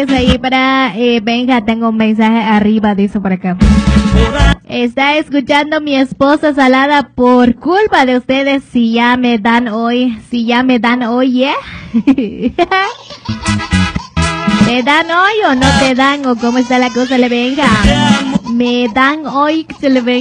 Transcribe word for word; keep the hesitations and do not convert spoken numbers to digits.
Ahí para eh, venga, tengo un mensaje arriba, dice por acá. Está escuchando mi esposa Salada por culpa de ustedes. Si ya me dan hoy, si ya me dan hoy, ¿yeah? ¿Te dan hoy o no te dan? ¿O cómo está la cosa? Le venga. Me dan hoy, se le venga.